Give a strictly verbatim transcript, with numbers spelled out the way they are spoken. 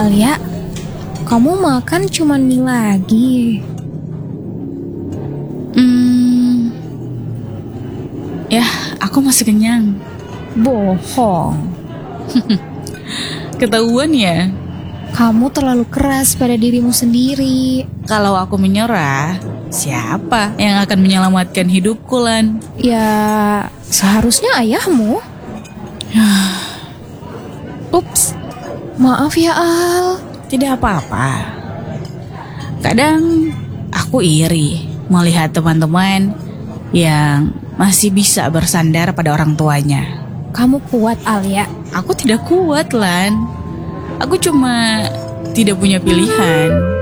Alia, kamu makan cuman mie lagi. Hmm, ya aku masih kenyang. Bohong. Ketahuan ya. Kamu terlalu keras pada dirimu sendiri. Kalau aku menyerah, siapa yang akan menyelamatkan hidupku, Lan? Ya, seharusnya ayahmu. Ups, maaf ya Al. Tidak apa-apa. Kadang aku iri melihat teman-teman yang masih bisa bersandar pada orang tuanya. Kamu kuat Alia. Aku tidak kuat, Lan. Aku cuma tidak punya pilihan.